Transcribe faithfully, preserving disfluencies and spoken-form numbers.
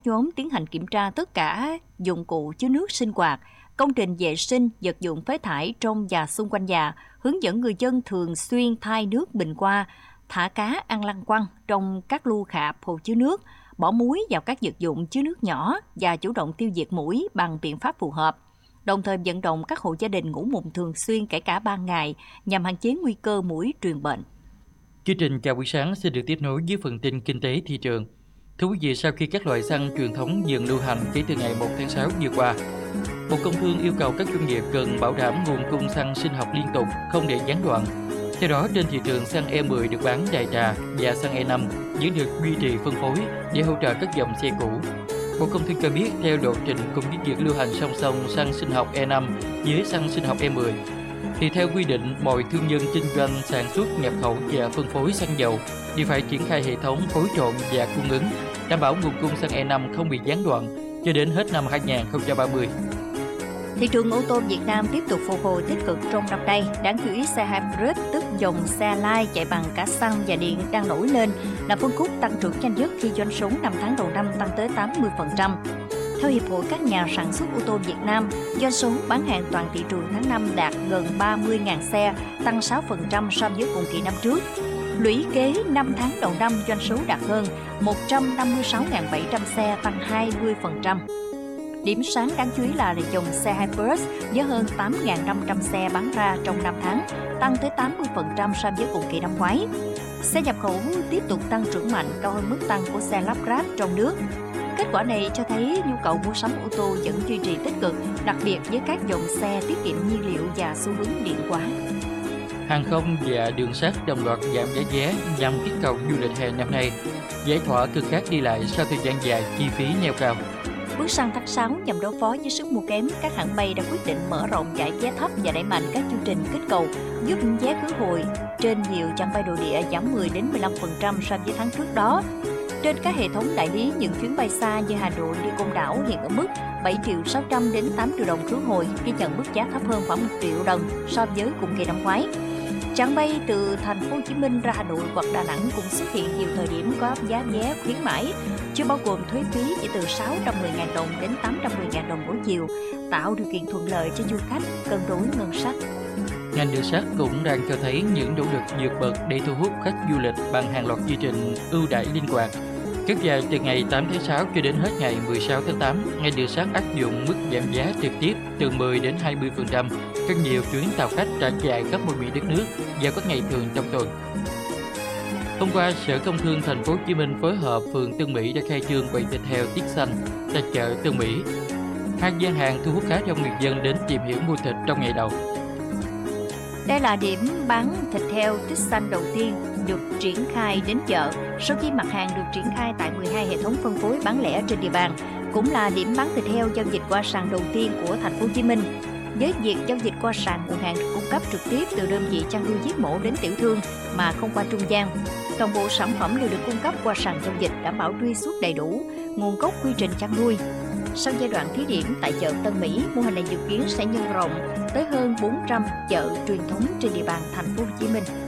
Nhóm tiến hành kiểm tra tất cả dụng cụ chứa nước sinh hoạt, công trình vệ sinh, vật dụng phế thải trong và xung quanh nhà, hướng dẫn người dân thường xuyên thay nước bình qua, thả cá ăn lăng quăng trong các lu khạp hồ chứa nước, bỏ muối vào các vật dụng chứa nước nhỏ và chủ động tiêu diệt muỗi bằng biện pháp phù hợp. Đồng thời vận động các hộ gia đình ngủ mùng thường xuyên kể cả ban ngày nhằm hạn chế nguy cơ muỗi truyền bệnh. Chương trình chào buổi sáng sẽ được tiếp nối với phần tin kinh tế thị trường. Thưa quý vị, sau khi các loại xăng truyền thống dừng lưu hành kể từ ngày một tháng sáu vừa qua, Bộ Công Thương yêu cầu các doanh nghiệp cần bảo đảm nguồn cung xăng sinh học liên tục, không để gián đoạn. Theo đó, trên thị trường xăng E mười được bán đại trà và xăng E năm vẫn được duy trì phân phối để hỗ trợ các dòng xe cũ. Bộ Công Thương cho biết, theo lộ trình cùng với việc lưu hành song song xăng sinh học E năm với xăng sinh học E mười, thì theo quy định, mọi thương nhân kinh doanh sản xuất, nhập khẩu và phân phối xăng dầu đều phải triển khai hệ thống phối trộn và cung ứng, đảm bảo nguồn cung xăng E năm không bị gián đoạn cho đến hết năm hai nghìn không trăm ba mươi. Thị trường ô tô Việt Nam tiếp tục phục hồi tích cực trong năm nay. Đáng chú ý, xe hybrid, tức dòng xe lai chạy bằng cả xăng và điện đang nổi lên là phân khúc tăng trưởng nhanh nhất khi doanh số năm tháng đầu năm tăng tới tám mươi phần trăm. Theo Hiệp hội các nhà sản xuất ô tô Việt Nam, doanh số bán hàng toàn thị trường tháng năm đạt gần ba mươi nghìn xe, tăng sáu phần trăm so với cùng kỳ năm trước. Lũy kế năm tháng đầu năm, doanh số đạt hơn một trăm năm mươi sáu nghìn bảy trăm xe, tăng hai mươi phần trăm. Điểm sáng đáng chú ý là dòng xe Hyperus với hơn tám nghìn năm trăm xe bán ra trong năm tháng, tăng tới tám mươi phần trăm so với cùng kỳ năm ngoái. Xe nhập khẩu tiếp tục tăng trưởng mạnh, cao hơn mức tăng của xe lắp ráp trong nước. Kết quả này cho thấy nhu cầu mua sắm ô tô vẫn duy trì tích cực, đặc biệt với các dòng xe tiết kiệm nhiên liệu và xu hướng điện hóa. Hàng không và đường sắt đồng loạt giảm giá vé nhằm kích cầu du lịch hè năm nay, giải tỏa cực khát đi lại sau thời gian dài chi phí neo cao. Bước sang tháng sáu, nhằm đối phó với sức mua kém, các hãng bay đã quyết định mở rộng giải vé thấp và đẩy mạnh các chương trình kích cầu, giúp vé khứ hồi trên nhiều chặng bay nội địa giảm mười đến mười lăm phần trăm so với tháng trước đó. Trên các hệ thống đại lý, những chuyến bay xa như Hà Nội đi Côn Đảo hiện ở mức bảy triệu sáu trăm đến tám triệu đồng khứ hồi, ghi nhận mức giá thấp hơn khoảng một triệu đồng so với cùng kỳ năm ngoái. Chặng bay từ thành phố Hồ Chí Minh ra Hà Nội hoặc Đà Nẵng cũng xuất hiện nhiều thời điểm có áp giá vé khuyến mãi, chưa bao gồm thuế phí, chỉ từ sáu trăm mười nghìn đồng đến tám trăm mười nghìn đồng mỗi chiều, tạo điều kiện thuận lợi cho du khách cân đối ngân sách. Ngành đường sắt cũng đang cho thấy những nỗ lực vượt bậc để thu hút khách du lịch bằng hàng loạt chương trình ưu đãi linh hoạt. Kéo dài từ ngày tám tháng sáu cho đến hết ngày mười sáu tháng tám, ngành đường sắt áp dụng mức giảm giá trực tiếp từ mười đến hai mươi phần trăm cho nhiều chuyến tàu khách trải dài khắp mọi miền đất nước vào các ngày thường trong tuần. Hôm qua, Sở Công Thương Thành phố Hồ Chí Minh phối hợp phường Tân Mỹ đã khai trương quầy thịt heo Tiết Xanh tại chợ Tân Mỹ. Hai gian hàng thu hút khá đông người dân đến tìm hiểu mua thịt trong ngày đầu. Đây là điểm bán thịt heo Tiết Xanh đầu tiên được triển khai đến chợ sau khi mặt hàng được triển khai tại mười hai hệ thống phân phối bán lẻ trên địa bàn, cũng là điểm bán thịt heo giao dịch qua sàn đầu tiên của Thành phố Hồ Chí Minh. Với việc giao dịch qua sàn, nguồn hàng được cung cấp trực tiếp từ đơn vị chăn nuôi giết mổ đến tiểu thương mà không qua trung gian. Toàn bộ sản phẩm đều được cung cấp qua sàn giao dịch, đảm bảo truy xuất đầy đủ nguồn gốc, quy trình chăn nuôi. Sau giai đoạn thí điểm tại chợ Tân Mỹ, mô hình này dự kiến sẽ nhân rộng tới hơn bốn trăm chợ truyền thống trên địa bàn Thành phố Hồ Chí Minh.